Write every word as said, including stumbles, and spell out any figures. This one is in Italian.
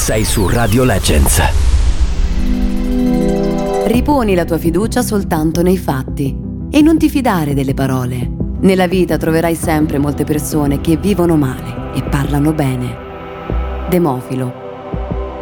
sei su Radio Legends. Riponi la tua fiducia soltanto nei fatti e non ti fidare delle parole. Nella vita troverai sempre molte persone che vivono male e parlano bene. Demofilo.